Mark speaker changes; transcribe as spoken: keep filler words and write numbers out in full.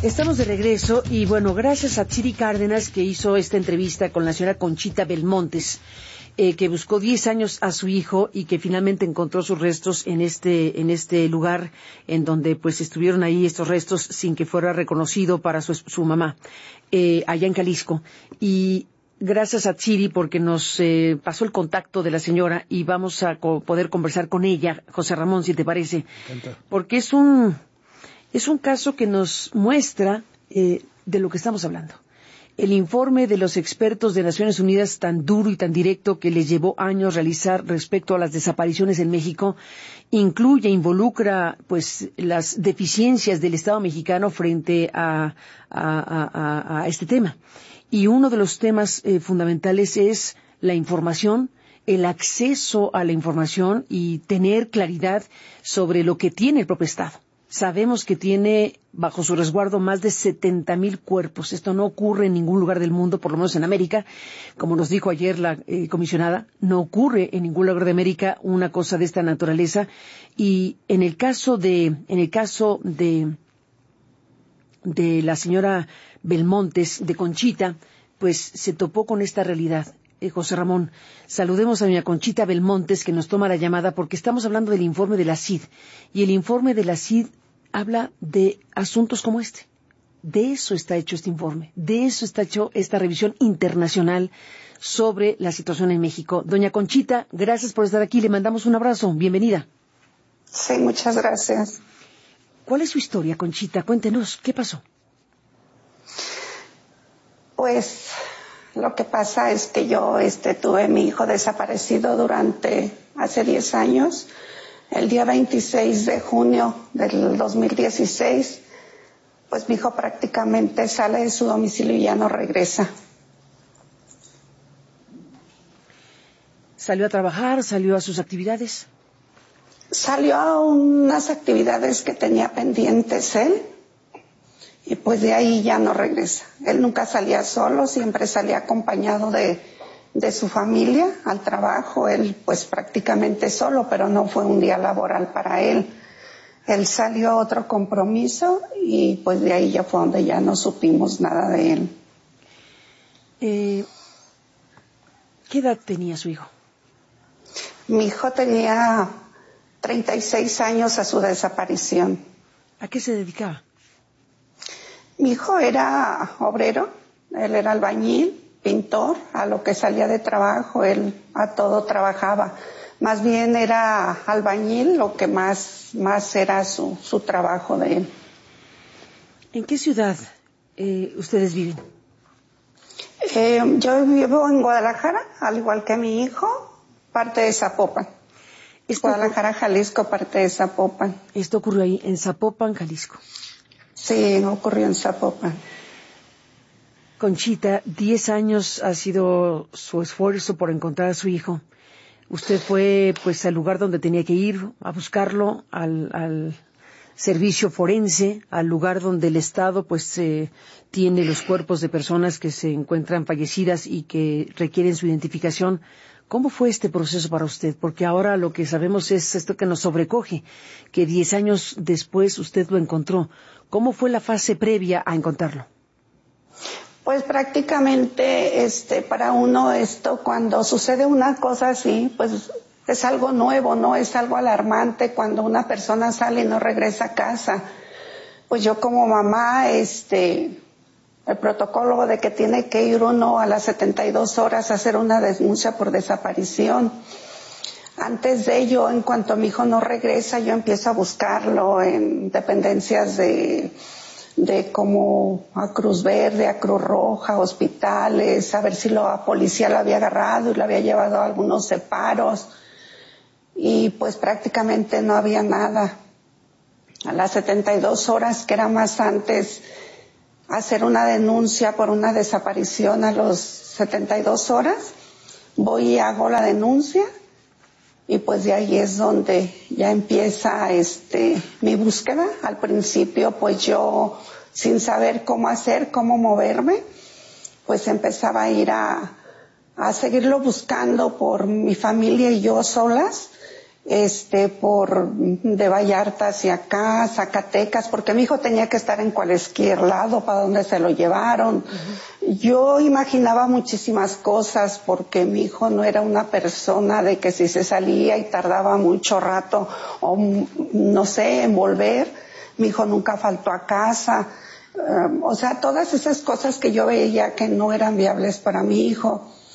Speaker 1: Estamos de regreso y bueno, gracias a Chiri Cárdenas que hizo esta entrevista con la señora Conchita Belmontes, eh, que buscó diez años a su hijo y que finalmente encontró sus restos en este en este lugar en donde pues estuvieron ahí estos restos sin que fuera reconocido para su, su mamá, eh, allá en Jalisco. Y gracias a Chiri porque nos eh, pasó el contacto de la señora y vamos a co- poder conversar con ella, José Ramón, si te parece. Porque es un... Es un caso que nos muestra eh, de lo que estamos hablando. El informe de los expertos de Naciones Unidas, tan duro y tan directo que les llevó años realizar respecto a las desapariciones en México, incluye, involucra, pues, las deficiencias del Estado mexicano frente a, a, a, a este tema. Y uno de los temas eh, fundamentales es la información, el acceso a la información y tener claridad sobre lo que tiene el propio Estado. Sabemos que tiene bajo su resguardo más de setenta mil cuerpos. Esto no ocurre en ningún lugar del mundo, por lo menos en América. Como nos dijo ayer la eh, comisionada, no ocurre en ningún lugar de América una cosa de esta naturaleza. Y en el caso de, en el caso de, de la señora Belmontes, de Conchita, pues se topó con esta realidad. Eh, José Ramón, saludemos a doña Conchita Belmontes que nos toma la llamada porque estamos hablando del informe de la C I D y el informe de la C I D habla de asuntos como este. De eso está hecho este informe, de eso está hecho esta revisión internacional sobre la situación en México. Doña Conchita, gracias por estar aquí, le mandamos un abrazo, bienvenida.
Speaker 2: Sí, muchas gracias.
Speaker 1: ¿Cuál es su historia, Conchita? Cuéntenos, ¿qué pasó?
Speaker 2: Pues lo que pasa es que yo este, tuve a mi hijo desaparecido durante hace diez años. El día veintiséis de junio del dos mil dieciséis, pues mi hijo prácticamente sale de su domicilio y ya no regresa.
Speaker 1: ¿Salió a trabajar? ¿Salió a sus actividades?
Speaker 2: Salió a unas actividades que tenía pendientes él. Y pues de ahí ya no regresa. Él nunca salía solo, siempre salía acompañado de, de su familia al trabajo. Él pues prácticamente solo, pero no fue un día laboral para él. Él salió a otro compromiso y pues de ahí ya fue donde ya no supimos nada de él.
Speaker 1: Eh, ¿Qué edad tenía su hijo?
Speaker 2: Mi hijo tenía treinta y seis años a su desaparición.
Speaker 1: ¿A qué se dedicaba?
Speaker 2: Mi hijo era obrero, él era albañil, pintor, a lo que salía de trabajo, él a todo trabajaba. Más bien era albañil, lo que más, más era su, su trabajo de él.
Speaker 1: ¿En qué ciudad eh, ustedes viven?
Speaker 2: Eh, yo vivo en Guadalajara, al igual que mi hijo, parte de Zapopan.
Speaker 1: Esto
Speaker 2: Guadalajara, Jalisco, parte de Zapopan.
Speaker 1: Esto ocurrió ahí, en Zapopan, Jalisco.
Speaker 2: Sí, ocurrió en Zapopan.
Speaker 1: Conchita, diez años ha sido su esfuerzo por encontrar a su hijo. Usted fue pues al lugar donde tenía que ir a buscarlo, al, al servicio forense, al lugar donde el Estado pues eh, tiene los cuerpos de personas que se encuentran fallecidas y que requieren su identificación. ¿Cómo fue este proceso para usted? Porque ahora lo que sabemos es esto que nos sobrecoge, que diez años después usted lo encontró. ¿Cómo fue la fase previa a encontrarlo?
Speaker 2: Pues prácticamente, este, para uno esto, cuando sucede una cosa así, pues es algo nuevo, ¿no? Es algo alarmante cuando una persona sale y no regresa a casa. Pues yo como mamá, este, el protocolo de que tiene que ir uno a las setenta y dos horas a hacer una denuncia por desaparición. Antes de ello, en cuanto mi hijo no regresa, yo empiezo a buscarlo en dependencias de, de como a Cruz Verde, a Cruz Roja, hospitales, a ver si la policía lo había agarrado y lo había llevado a algunos separos. Y pues prácticamente no había nada. A las setenta y dos horas, que era más antes, hacer una denuncia por una desaparición a los setenta y dos horas, voy y hago la denuncia. Y pues de ahí es donde ya empieza este mi búsqueda. Al principio pues yo, sin saber cómo hacer, cómo moverme, pues empezaba a ir a, a seguirlo buscando por mi familia y yo solas. este, por de Vallarta hacia acá, Zacatecas, porque mi hijo tenía que estar en cualquier lado, para donde se lo llevaron. Uh-huh. Yo imaginaba muchísimas cosas, porque mi hijo no era una persona de que si se salía y tardaba mucho rato, o no sé, en volver. Mi hijo nunca faltó a casa. Uh, o sea, todas esas cosas que yo veía que no eran viables para mi hijo.